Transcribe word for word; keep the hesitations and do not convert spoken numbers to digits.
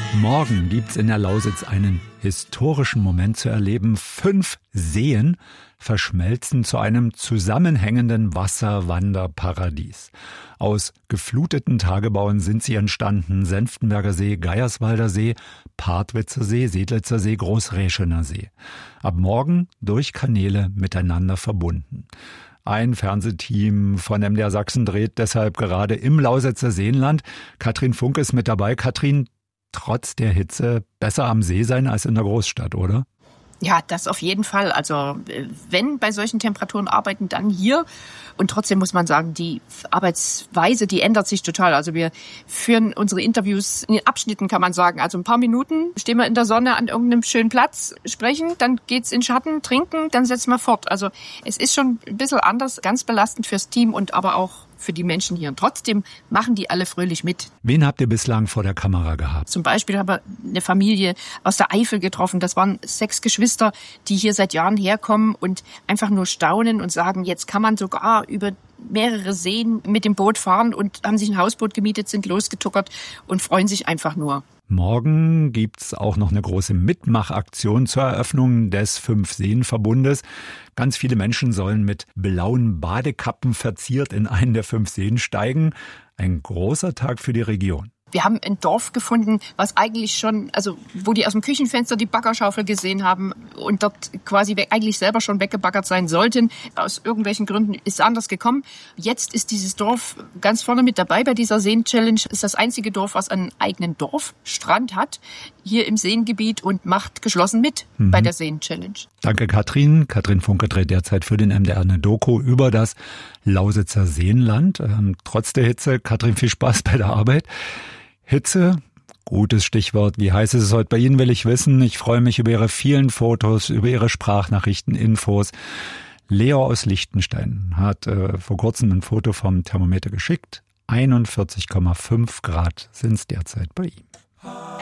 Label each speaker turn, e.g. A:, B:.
A: Morgen gibt's in der Lausitz einen historischen Moment zu erleben. Fünf Seen verschmelzen zu einem zusammenhängenden Wasserwanderparadies. Aus gefluteten Tagebauen sind sie entstanden. Senftenberger See, Geierswalder See, Partwitzer See, Sedlitzer See, Großräschener See. Ab morgen durch Kanäle miteinander verbunden. Ein Fernsehteam von M D R Sachsen dreht deshalb gerade im Lausitzer Seenland. Katrin Funke ist mit dabei. Katrin, trotz der Hitze besser am See sein als in der Großstadt, oder?
B: Ja, das auf jeden Fall. Also wenn bei solchen Temperaturen arbeiten, dann hier. Und trotzdem muss man sagen, die Arbeitsweise, die ändert sich total. Also wir führen unsere Interviews in Abschnitten, kann man sagen. Also ein paar Minuten stehen wir in der Sonne an irgendeinem schönen Platz, sprechen, dann geht's in Schatten, trinken, dann setzen wir fort. Also es ist schon ein bisschen anders, ganz belastend fürs Team und aber auch für die Menschen hier. Und trotzdem machen die alle fröhlich mit.
A: Wen habt ihr bislang vor der Kamera gehabt?
B: Zum Beispiel haben wir eine Familie aus der Eifel getroffen. Das waren sechs Geschwister, die hier seit Jahren herkommen und einfach nur staunen und sagen, jetzt kann man sogar über mehrere Seen mit dem Boot fahren und haben sich ein Hausboot gemietet, sind losgetuckert und freuen sich einfach nur.
A: Morgen gibt's auch noch eine große Mitmachaktion zur Eröffnung des Fünf-Seen-Verbundes. Ganz viele Menschen sollen mit blauen Badekappen verziert in einen der fünf Seen steigen. Ein großer Tag für die Region.
B: Wir haben ein Dorf gefunden, was eigentlich schon, also wo die aus dem Küchenfenster die Baggerschaufel gesehen haben und dort quasi eigentlich selber schon weggebaggert sein sollten. Aus irgendwelchen Gründen ist es anders gekommen. Jetzt ist dieses Dorf ganz vorne mit dabei bei dieser Seen-Challenge. Ist das einzige Dorf, was einen eigenen Dorfstrand hat, hier im Seengebiet und macht geschlossen mit mhm. bei der Seen-Challenge.
A: Danke, Katrin. Katrin Funke dreht derzeit für den M D R eine Doku über das Lausitzer Seenland. Ähm, trotz der Hitze, Katrin, viel Spaß bei der Arbeit. Hitze, gutes Stichwort. Wie heiß ist es heute bei Ihnen, will ich wissen. Ich freue mich über Ihre vielen Fotos, über Ihre Sprachnachrichten, Infos. Leo aus Liechtenstein hat äh, vor kurzem ein Foto vom Thermometer geschickt. einundvierzig Komma fünf Grad sind es derzeit bei ihm.